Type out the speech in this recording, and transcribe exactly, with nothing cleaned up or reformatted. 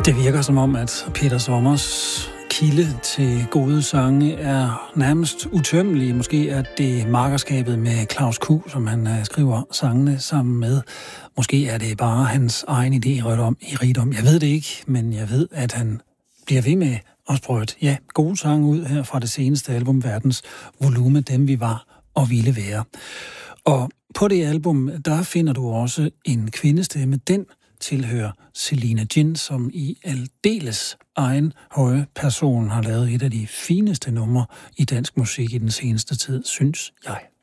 Det virker som om, at Peter Sommers kilde til gode sange er nærmest utømmelig. Måske er det makkerskabet med Claus Q, som han uh, skriver sangene sammen med. Måske er det bare hans egen idé i rigdom. I rigdom. Jeg ved det ikke, men jeg ved, at han bliver ved med at prøve ja, gode sange ud her fra det seneste album, Verdens Volume, dem vi var og ville være. Og på det album, der finder du også en kvindestemme. Den tilhører Selina Jin, som i aldeles egen høje person har lavet et af de fineste numre i dansk musik i den seneste tid, synes jeg.